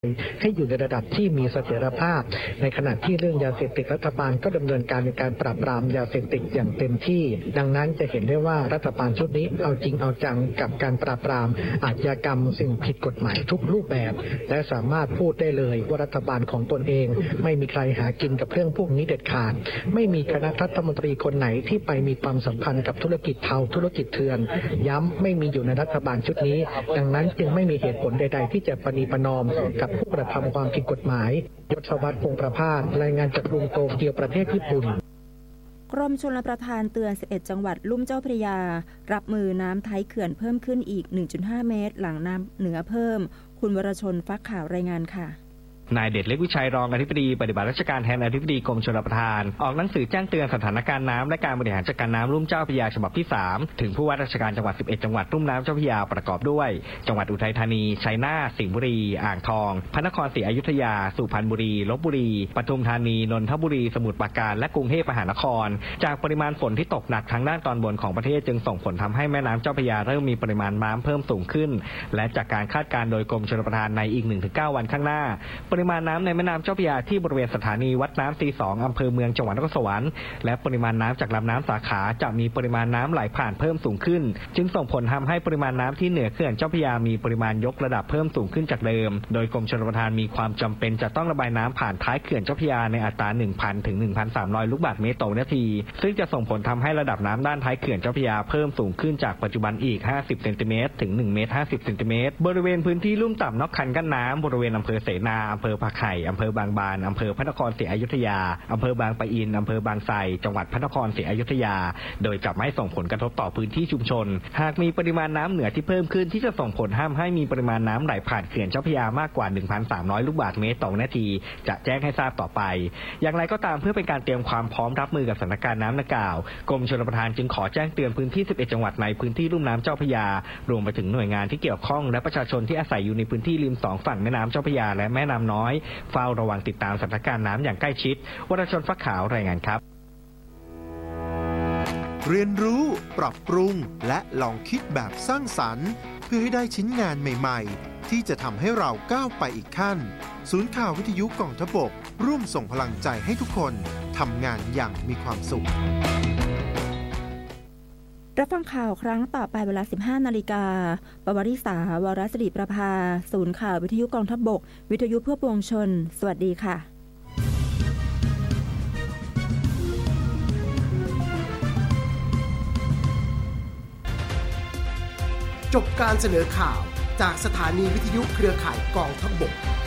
ให้อยู่ในระดับที่มีเสถียรภาพในขณะที่เรื่องยาเสพติดรัฐบาลก็ดำเนินการในการปราบปรามยาเสพติดอย่างเต็มที่ดังนั้นจะเห็นได้ว่ารัฐบาลชุดนี้เอาจริงเอาจังกับการปราบปรามอาชญากรรมสิ่งผิดกฎหมายทุกรูปแบบและสามารถพูดได้เลยว่ารัฐบาลของตนเองไม่มีใครหากินกับเรื่องพวกนี้เด็ดขาดไม่มีคณะรัฐมนตรีคนไหนที่ไปมีความสัมพันธ์กับธุรกิจเทาธุรกิจเถื่อนย้ำไม่มีอยู่ในรัฐบาลชุดนี้ดังนั้นจึงไม่มีเหตุผลใดๆที่จะประนีประนอมกับผู้กระทำความผิดกฎหมายยศวัฒน์ พงษ์ประภาสรายงานจากกรุงโตเกียวประเทศญี่ปุ่นกรมชลประทานเตือน11จังหวัดลุ่มเจ้าพระยารับมือน้ำท้ายเขื่อนเพิ่มขึ้นอีก 1.5 เมตรหลังน้ำเหนือเพิ่มคุณวรชนฟักข่าวรายงานค่ะนายเดชเล็กวิชัยรองอธิบดีปฏิบัติราชการแทนอธิบดีกรมชลประทานออกหนังสือแจ้งเตือนสถานการณ์น้ำและการบริหารจัดการน้ำลุ่มเจ้าพระยาฉบับที่3ถึงผู้ว่าราชการจังหวัด11จังหวัดลุ่มน้ำเจ้าพระยาประกอบด้วยจังหวัดอุทัยธานีชัยนาทสิงห์บุรีอ่างทองพระนครศรีอยุธยาสุพรรณบุรีลพบุรีปทุมธานีนนทบุรีสมุทรปราการและกรุงเทพมหานครจากปริมาณฝนที่ตกหนักทางด้านตอนบนของประเทศจึงส่งผลทำให้แม่น้ำเจ้าพระยาเริ่มมีปริมาณน้ำเพิ่มสูงขึ้นและจากการคาดการณ์โดยกรมชลประทานในอีก 1-9 วันข้างหน้าปริมาณน้ำในแม่น้ำเจ้าพระยาที่บริเวณสถานีวัดน้ำตี2อำเภอเมืองจังหวัดนครสวรรค์และปริมาณน้ำจากลำน้ำสาขาจะมีปริมาณน้ำไหลผ่านเพิ่มสูงขึ้นจึงส่งผลทำให้ปริมาณน้ำที่เหนือเขื่อนเจ้าพระยามีปริมาณยกระดับเพิ่มสูงขึ้นจากเดิมโดยกรมชลประทานมีความจำเป็นจะต้องระบายน้ำผ่านท้ายเขื่อนเจ้าพระยาในอัตรา 1,000 ถึง 1,300 ลูกบาศก์เมตรต่อนาทีซึ่งจะส่งผลทำให้ระดับน้ำด้านท้ายเขื่อนเจ้าพระยาเพิ่มสูงขึ้นจากปัจจุบันอีก50เซนติเมตรถึง1เมตร50เซนติเมตรบริเวณพื้นที่ลุ่มต่ำนอกคันกั้นน้ำบริเวณอำเภอเสนาอำเภอผักไห่อำเภอบางบานอำเภอพระนครศรีอยุธยาอำเภอบางปะอินอำเภอบางไทรจังหวัดพระนครศรีอยุธยาโดยจะไม่ส่งผลกระทบต่อพื้นที่ชุมชนหากมีปริมาณน้ำเหนือที่เพิ่มขึ้นที่จะส่งผลห้ามให้มีปริมาณน้ำไหลผ่านเขื่อนเจ้าพระยามากกว่า 1,300 ลูกบาศก์เมตรต่อนาทีจะแจ้งให้ทราบต่อไปอย่างไรก็ตามเพื่อเป็นการเตรียมความพร้อมรับมือกับสถานการณ์น้ำดังกล่าวกรมชลประทานจึงขอแจ้งเตือนพื้นที่11จังหวัดในพื้นที่ลุ่มน้ำเจ้าพระยารวมไปถึงหน่วยงานที่เกี่ยวข้องและประชาชนที่อาศัยอยู่ในพื้นที่ริม2ฝั่งแม่น้ำเจ้าพระยาและแม่น้ำน้อยเฝ้าระวังติดตามสถานการณ์น้ำอย่างใกล้ชิดวรชนฟักขาวรายงานครับเรียนรู้ปรับปรุงและลองคิดแบบสร้างสรรค์เพื่อให้ได้ชิ้นงานใหม่ๆที่จะทำให้เราก้าวไปอีกขั้นศูนย์ข่าววิทยุกองทัพบกร่วมส่งพลังใจให้ทุกคนทำงานอย่างมีความสุขรับฟังข่าวครั้งต่อไปเวลา 15 นาฬิกาปวริษาวรศิริประภาศูนย์ข่าววิทยุกองทัพบกวิทยุเพื่อปวงชนสวัสดีค่ะจบการเสนอข่าวจากสถานีวิทยุเครือข่ายกองทัพบก